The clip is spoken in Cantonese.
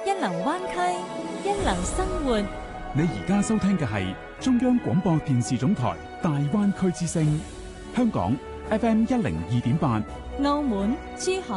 一流灣區，一流生活。 你而家收聽嘅係中央廣播電視總台大灣區之聲，香港 FM 102.8， 澳門、珠海。